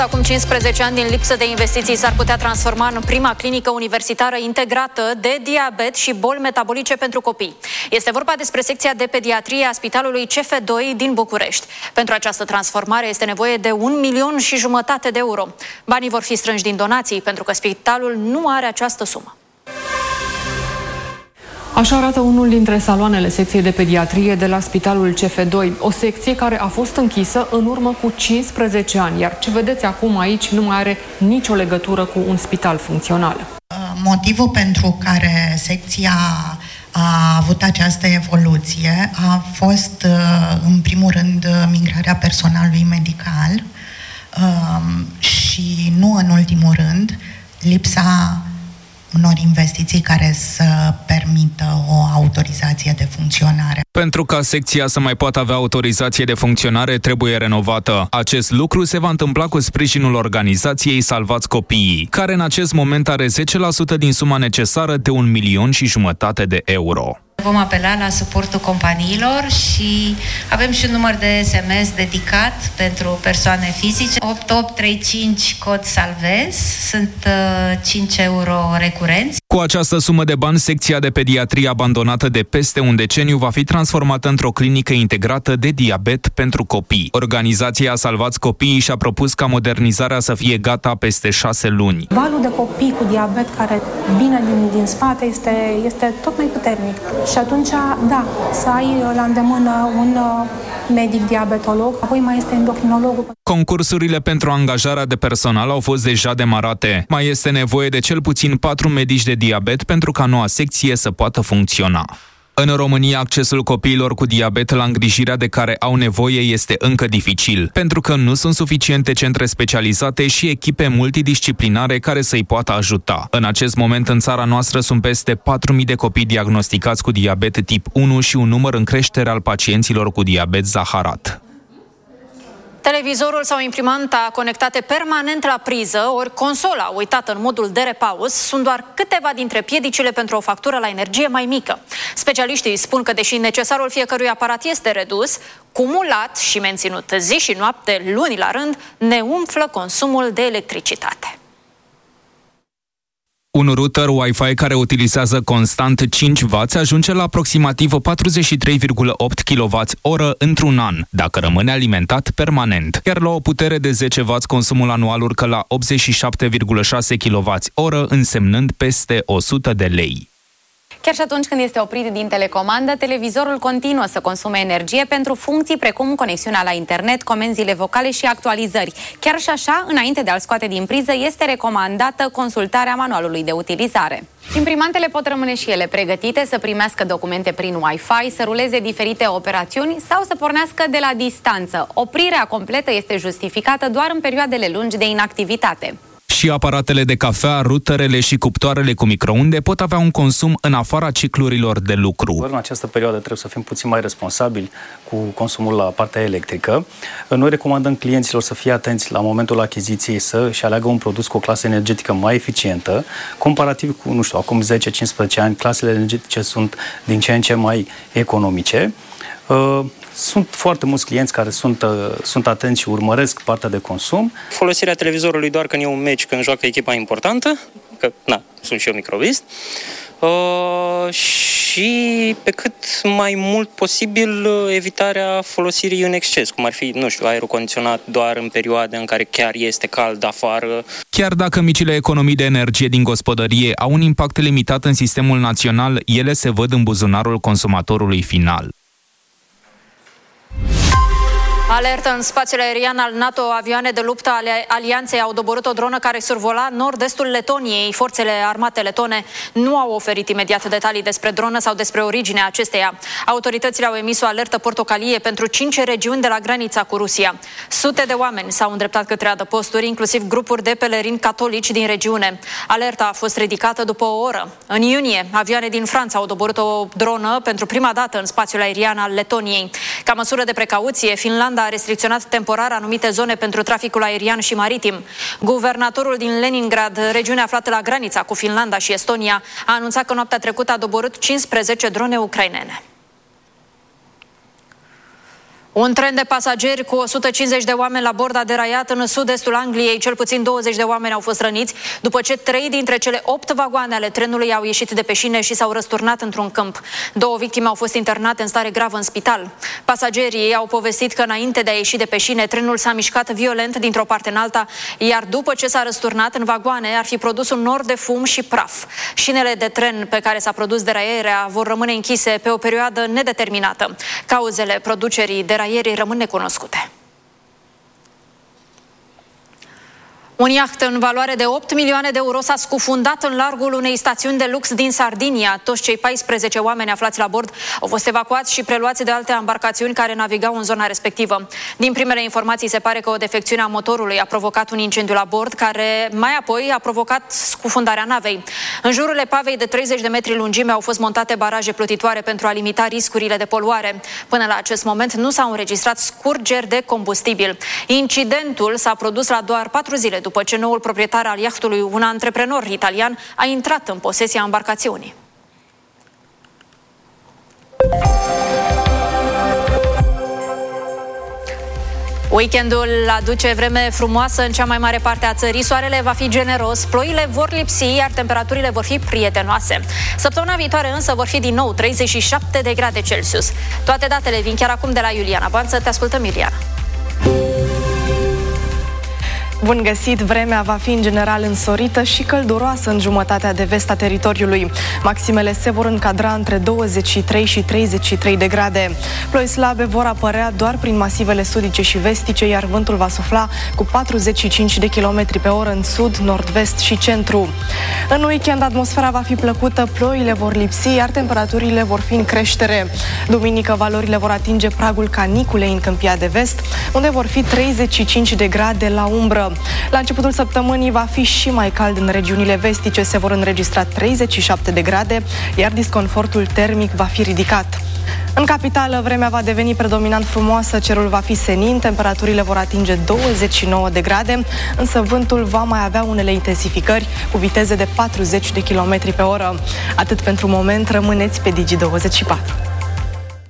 Acum 15 ani, din lipsă de investiții, s-ar putea transforma în prima clinică universitară integrată de diabet și boli metabolice pentru copii. Este vorba despre secția de pediatrie a Spitalului CF2 din București. Pentru această transformare este nevoie de 1,5 milion de euro. Banii vor fi strânși din donații, pentru că spitalul nu are această sumă. Așa arată unul dintre saloanele secției de pediatrie de la Spitalul CF2, o secție care a fost închisă în urmă cu 15 ani, iar ce vedeți acum aici nu mai are nicio legătură cu un spital funcțional. Motivul pentru care secția a avut această evoluție a fost, în primul rând, migrarea personalului medical și, nu în ultimul rând, lipsa unor investiții care să permită o autorizație de funcționare. Pentru ca secția să mai poată avea autorizație de funcționare, trebuie renovată. Acest lucru se va întâmpla cu sprijinul organizației Salvați Copiii, care în acest moment are 10% din suma necesară de 1,5 milion de euro. Vom apela la suportul companiilor și avem și un număr de SMS dedicat pentru persoane fizice. 8835 cod Salvez, sunt 5 euro recurenți. Cu această sumă de bani, secția de pediatrie abandonată de peste un deceniu va fi transformată într-o clinică integrată de diabet pentru copii. Organizația Salvați Copiii și-a propus ca modernizarea să fie gata peste 6 luni. Valul de copii cu diabet care vine din spate este tot mai puternic. Și atunci, da, să ai la îndemână un medic diabetolog, apoi mai este endocrinologul. Concursurile pentru angajarea de personal au fost deja demarate. Mai este nevoie de cel puțin 4 medici de diabet pentru ca noua secție să poată funcționa. În România, accesul copiilor cu diabet la îngrijirea de care au nevoie este încă dificil, pentru că nu sunt suficiente centre specializate și echipe multidisciplinare care să-i poată ajuta. În acest moment, în țara noastră sunt peste 4.000 de copii diagnosticați cu diabet tip 1 și un număr în creștere al pacienților cu diabet zaharat. Televizorul sau imprimanta conectate permanent la priză, ori consola uitată în modul de repaus, sunt doar câteva dintre piedicile pentru o factură la energie mai mică. Specialiștii spun că, deși necesarul fiecărui aparat este redus, cumulat și menținut zi și noapte, luni la rând, ne umflă consumul de electricitate. Un router Wi-Fi care utilizează constant 5W ajunge la aproximativ 43,8 kWh într-un an, dacă rămâne alimentat permanent. Iar la o putere de 10W, consumul anual urcă la 87,6 kWh, însemnând peste 100 de lei. Chiar și atunci când este oprit din telecomandă, televizorul continuă să consume energie pentru funcții precum conexiunea la internet, comenzile vocale și actualizări. Chiar și așa, înainte de a-l scoate din priză, este recomandată consultarea manualului de utilizare. Imprimantele pot rămâne și ele pregătite să primească documente prin Wi-Fi, să ruleze diferite operațiuni sau să pornească de la distanță. Oprirea completă este justificată doar în perioadele lungi de inactivitate. Și aparatele de cafea, ruterele și cuptoarele cu microunde pot avea un consum în afara ciclurilor de lucru. În această perioadă trebuie să fim puțin mai responsabili cu consumul la partea electrică. Noi recomandăm clienților să fie atenți la momentul achiziției, să-și aleagă un produs cu o clasă energetică mai eficientă, comparativ cu, nu știu, acum 10-15 ani, clasele energetice sunt din ce în ce mai economice. Sunt foarte mulți clienți care sunt atenți și urmăresc partea de consum. Folosirea televizorului doar când e un meci, când joacă echipa importantă, că, sunt și eu microvist, și pe cât mai mult posibil evitarea folosirii în exces, cum ar fi, aerul condiționat doar în perioade în care chiar este cald afară. Chiar dacă micile economii de energie din gospodărie au un impact limitat în sistemul național, ele se văd în buzunarul consumatorului final. Alertă în spațiul aerian al NATO. Avioane de luptă ale alianței au doborât o dronă care survola nord-estul Letoniei. Forțele armate letone nu au oferit imediat detalii despre dronă sau despre originea acesteia. Autoritățile au emis o alertă portocalie pentru 5 regiuni de la granița cu Rusia. Sute de oameni s-au îndreptat către adăposturi, inclusiv grupuri de pelerini catolici din regiune. Alerta a fost ridicată după o oră. În iunie, avioane din Franța au doborât o dronă pentru prima dată în spațiul aerian al Letoniei. Ca măsură de precauție, Finlanda a restricționat temporar anumite zone pentru traficul aerian și maritim. Guvernatorul din Leningrad, regiune aflată la granița cu Finlanda și Estonia, a anunțat că noaptea trecută a doborât 15 drone ucrainene. Un tren de pasageri cu 150 de oameni la bord a deraiat în sud-estul Angliei. Cel puțin 20 de oameni au fost răniți după ce 3 dintre cele 8 vagoane ale trenului au ieșit de pe șine și s-au răsturnat într-un câmp. 2 victime au fost internate în stare gravă în spital. Pasagerii au povestit că înainte de a ieși de pe șine, trenul s-a mișcat violent dintr-o parte în alta, iar după ce s-a răsturnat în vagoane ar fi produs un nor de fum și praf. Șinele de tren pe care s-a produs deraierea vor rămâne închise pe o perioadă nedeterminată. Cauzele producerii deraierii rămân necunoscute. Un iaht în valoare de 8 milioane de euro s-a scufundat în largul unei stațiuni de lux din Sardinia. Toți cei 14 oameni aflați la bord au fost evacuați și preluați de alte embarcațiuni care navigau în zona respectivă. Din primele informații se pare că o defecțiune a motorului a provocat un incendiu la bord, care mai apoi a provocat scufundarea navei. În jurul epavei de 30 de metri lungime au fost montate baraje plutitoare pentru a limita riscurile de poluare. Până la acest moment nu s-au înregistrat scurgeri de combustibil. Incidentul s-a produs la doar 4 zile după ce noul proprietar al iahtului, un antreprenor italian, a intrat în posesia embarcațiunii. Weekendul aduce vreme frumoasă în cea mai mare parte a țării. Soarele va fi generos, ploile vor lipsi, iar temperaturile vor fi prietenoase. Săptămâna viitoare însă vor fi din nou 37 de grade Celsius. Toate datele vin chiar acum de la Iuliana Banță. Te ascultăm, Iuliana. Bun găsit! Vremea va fi în general însorită și călduroasă în jumătatea de vest a teritoriului. Maximele se vor încadra între 23 și 33 de grade. Ploi slabe vor apărea doar prin masivele sudice și vestice, iar vântul va sufla cu 45 de km pe oră în sud, nord-vest și centru. În weekend atmosfera va fi plăcută, ploile vor lipsi, iar temperaturile vor fi în creștere. Duminică valorile vor atinge pragul caniculei în Câmpia de Vest, unde vor fi 35 de grade la umbră. La începutul săptămânii va fi și mai cald în regiunile vestice, se vor înregistra 37 de grade, iar disconfortul termic va fi ridicat. În capitală, vremea va deveni predominant frumoasă, cerul va fi senin, temperaturile vor atinge 29 de grade, însă vântul va mai avea unele intensificări cu viteze de 40 de km pe oră. Atât pentru moment, rămâneți pe Digi24.